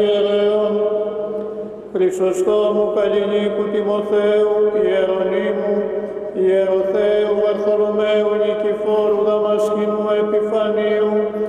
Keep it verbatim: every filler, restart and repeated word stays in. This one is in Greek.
Ιερέων, Χρυσοστόμου Καλλινίκου Τιμοθέου, Ιερονίμου, Ιεροθέου Βαρθολομαίου Νικηφόρου Δαμασκηνού Επιφανίου,